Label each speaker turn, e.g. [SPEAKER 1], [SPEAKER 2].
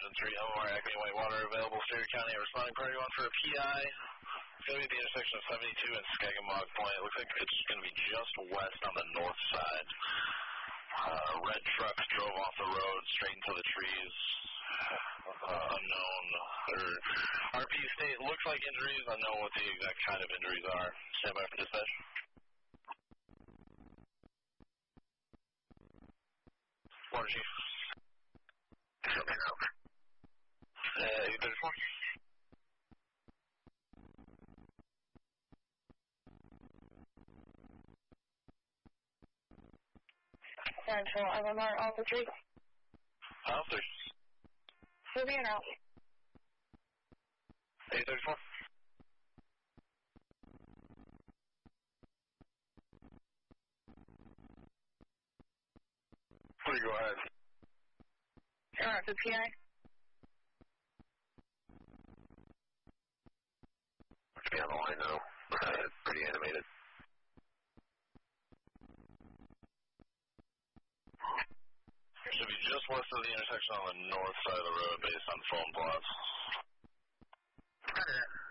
[SPEAKER 1] engine 3, Omar, Acme, Whitewater, available, Stereo County, responding party 1 for a PI. It's going to be at the intersection of 72 and Skagamog Point. It looks like it's going to be just west on the north side. Red trucks drove off the road straight into the trees. Unknown. RP state looks like injuries. Unknown what the exact kind of injuries are. Stand by for dispatch. Morning, Chief. Coming out. 834.
[SPEAKER 2] Central MMR Alpha 3.
[SPEAKER 1] Alpha 3.
[SPEAKER 2] Moving in out.
[SPEAKER 1] 834. Please go ahead.
[SPEAKER 2] Alright, the PI.
[SPEAKER 1] Be on the line now. It's pretty animated. Should be just west of the intersection on the north side of the road based on phone plots.
[SPEAKER 2] Got it.